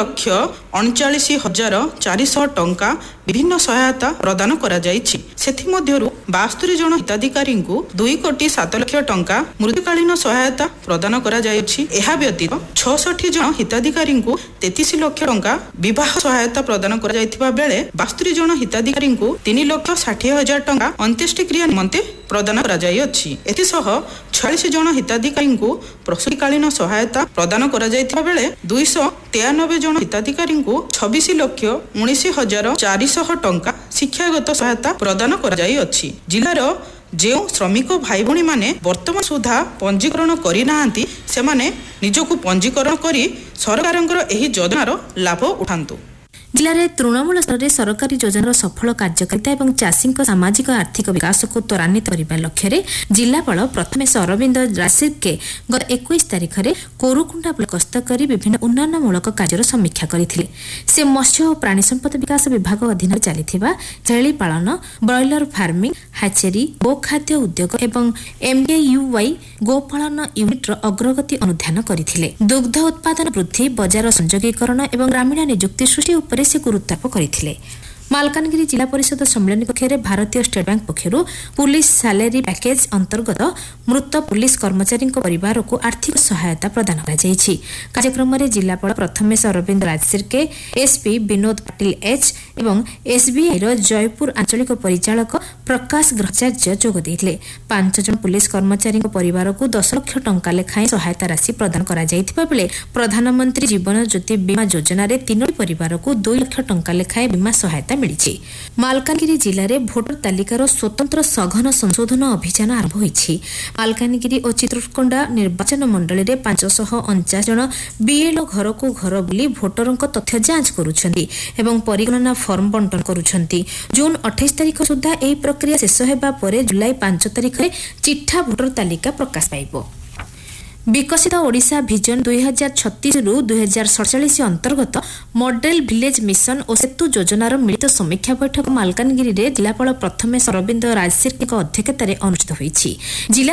3,39,400 ଟଙ୍କା ବିଭିନ୍ନ ସହାୟତା ପ୍ରଦାନ କରାଯାଇଛି। ସେଥିମଧ୍ୟରୁ 72 ଜଣ ହିତାଧିକାରୀଙ୍କୁ 2,07,00,000 ଟଙ୍କା ମୃତ୍ୟୁକାଳୀନ ସହାୟତା ପ୍ରଦାନ କରାଯାଇଛି। ଏହା ବ୍ୟତୀତ 66 ଜଣ ହିତାଧିକାରୀଙ୍କୁ 33 ଲକ୍ଷ ଟଙ୍କା ବିବାହ ସହାୟତା ପ୍ରଦାନ କରାଯାଇଥିବା ବେଳେ 72 ଜଣ ହିତାଧିକାରୀଙ୍କୁ 3,60,000 ଟଙ୍କା ଅନ୍ତ୍ୟେଷ୍ଟିକ୍ରିୟା ନିମନ୍ତେ ପ୍ରଦାନ କରାଯାଇଅଛି। ଏଥିସହ 46 ଜଣ ହିତାଧିକାରୀଙ୍କୁ ପ୍ରସୂତିକାଳୀନ ସହାୟତା ପ୍ରଦାନ କରାଯାଇଥିବା ବେଳେ 293 ଜଣ ହିତାଧିକାରୀଙ୍କୁ 26,19,400 ଟଙ୍କା ଶିକ୍ଷାଗତ ସହାୟତା ପ୍ରଦାନ କରାଯାଇଅଛି। ଜିଲ୍ଲାର ଯେଉଁ ଶ୍ରମିକ ଭାଇ ଭଉଣୀମାନେ ବର୍ତ୍ତମାନ ସୁଦ୍ଧା ପଞ୍ଜୀକରଣ କରିନାହାନ୍ତି ସେମାନେ ନିଜକୁ ପଞ୍ଜୀକରଣ କରି ସରକାରଙ୍କର ଏହି ଯୋଜନାର ଲାଭ ଉଠାନ୍ତୁ। ଜିଲ୍ଲାରେ ତୃଣମୂଳ ସ୍ତରରେ ସରକାରୀ ଯୋଜନାର ସଫଳ କାର୍ଯ୍ୟକାରିତା ଏବଂ ଚାଷୀଙ୍କ ସାମାଜିକ ଆର୍ଥିକ ବିକାଶକୁ ତ୍ୱରାନ୍ୱିତ କରିବା ଲକ୍ଷ୍ୟରେ ଜିଲ୍ଲାପାଳ ପ୍ରଥମେଶ ଅରବିନ୍ଦ ରାସିର୍କେ ଗତ 21 ତାରିଖରେ କୋରୁକୁଣ୍ଡା ବ୍ଲକ ଗସ୍ତ କରି ବିଭିନ୍ନ ଉନ୍ନୟନମୂଳକ କାର୍ଯ୍ୟର ସମୀକ୍ଷା କରିଥିଲେ। ସେ ମତ୍ସ୍ୟ ଓ ପ୍ରାଣୀ ସମ୍ପଦ ବିକାଶ ବିଭାଗ ଅଧୀନରେ ଚାଲିଥିବା ଛେଳି ପାଳନ, ବ୍ରଏଲର ଫାର୍ମିଂ, ହାଚେରୀ, ଗୋଖାଦ୍ୟ ଉଦ୍ୟୋଗ ଏବଂ MKUY ଗୋପାଳନ ୟୁନିଟ୍ର ଅଗ୍ରଗତି ଅନୁଧ୍ୟାନ କରିଥିଲେ। ଦୁଗ୍ଧ ଉତ୍ପାଦନ ବୃଦ୍ଧି, ବଜାର ସଂଯୋଗୀକରଣ ଏବଂ ଗ୍ରାମୀଣ ନିଯୁକ୍ତି ସୃଷ୍ଟି ଉପରେ ସେ ଗୁରୁତ୍ୱାରୋପ କରିଥିଲେ। ମାଲକାନଗିରି ଜିଲ୍ଲା ପରିଷଦ ସମ୍ମିଳନୀ କକ୍ଷରେ ଭାରତୀୟ ଷ୍ଟେଟ୍ ବ୍ୟାଙ୍କ ପକ୍ଷରୁ ପୁଲିସ ସାଲାରୀ ପ୍ୟାକେଜ ଅନ୍ତର୍ଗତ ମୃତ ପୁଲିସ କର୍ମଚାରୀଙ୍କ ପରିବାରକୁ ଆର୍ଥିକ ସହାୟତା ପ୍ରଦାନ କରାଯାଇଛି। କାର୍ଯ୍ୟକ୍ରମରେ ଜିଲ୍ଲାପାଳ ପ୍ରଥମେଶ ଅରବିନ୍ଦ ରାଜସିର୍କେ, ଏସ୍ପି ବିନୋଦ ପାଟିଲ ଏଚ୍ ଏବଂ SBIର ଜୟପୁର ଆଞ୍ଚଳିକ ପରିଚାଳକ ପ୍ରକାଶ ଗ୍ରହାଚାର୍ଯ୍ୟ ଯୋଗ ଦେଇଥିଲେ। 5 ଜଣ ପୁଲିସ କର୍ମଚାରୀଙ୍କ ପରିବାରକୁ 10 ଲକ୍ଷ ଟଙ୍କା ଲେଖାଏଁ ସହାୟତା ରାଶି ପ୍ରଦାନ କରାଯାଇଥିବା ବେଳେ ପ୍ରଧାନମନ୍ତ୍ରୀ ଜୀବନ ଜ୍ୟୋତି ବୀମା ଯୋଜନାରେ 3 ପରିବାରକୁ 2 ଲକ୍ଷ ଟଙ୍କା ଲେଖାଏଁ ବୀମା ସହାୟତା ମିଳିଛି। ମାଲକାନଗିରି ଜିଲ୍ଲାରେ ଭୋଟର ତାଲିକାର ସ୍ୱତନ୍ତ୍ର ସଘନ ସଂଶୋଧନ ଅଭିଯାନ ଆରମ୍ଭ ହୋଇଛି। ମାଲକାନଗିରି ଓ ଚିତ୍ରକୋଣ୍ଡା ନିର୍ବାଚନ ମଣ୍ଡଳୀରେ 549 ଜଣ BLO ଘରକୁ ଘର ବୁଲି ଭୋଟରଙ୍କ ତଥ୍ୟ ଯାଞ୍ଚ କରୁଛନ୍ତି ଏବଂ ପରିଗଣନା ଫର୍ମ ବଣ୍ଟନ କରୁଛନ୍ତି। ଜୁନ୍ 28 ତାରିଖ ସୁଦ୍ଧା ଏହି ପ୍ରକ୍ରିୟା ଶେଷ ହେବା ପରେ ଜୁଲାଇ 5 ତାରିଖରେ ଚିଠା ଭୋଟର ତାଲିକା ପ୍ରକାଶ ପାଇବ। ବିକଶିତ ଓଡ଼ିଶା ଭିଜନ 2036ରୁ 2047 ଅନ୍ତର୍ଗତ ମଡେଲ ଭିଲେଜ ମିଶନ ଓ ସେତୁ ଯୋଜନାର ମିଳିତ ସମୀକ୍ଷା ବୈଠକ ମାଲକାନଗିରିରେ ଜିଲ୍ଲାପାଳ ପ୍ରଥମେଶ ଅରବିନ୍ଦ ରାଜସିର୍କେଙ୍କ ଅଧ୍ୟକ୍ଷତାରେ ଅନୁଷ୍ଠିତ ହୋଇଛି। ଜିଲ୍ଲା